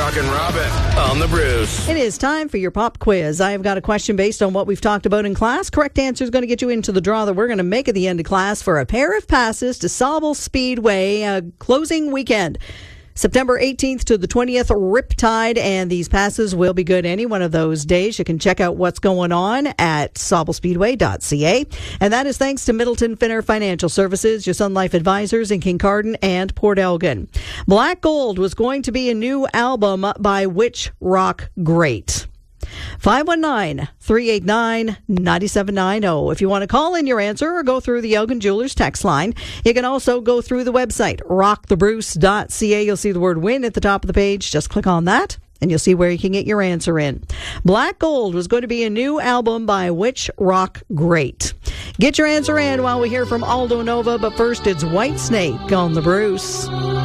Rockin' Robin on the Bruce. It is time for your pop quiz. I have got a question based on what we've talked about in class. Correct answer is going to get you into the draw that we're going to make at the end of class for a pair of passes to Sauble Speedway closing weekend. September 18th to the 20th, Riptide, and these passes will be good any one of those days. You can check out what's going on at saublespeedway.ca. And that is thanks to Middleton Finner Financial Services, your Sun Life advisors in Kincardine and Port Elgin. Black Gold was going to be a new album by which rock great? 519-389-9790. If you want to call in your answer or go through the Elgin Jewelers text line, you can also go through the website, rockthebruce.ca. You'll see the word win at the top of the page. Just click on that and you'll see where you can get your answer in. Black Gold was going to be a new album by which rock great? Get your answer in while we hear from Aldo Nova, but first it's Whitesnake on the Bruce.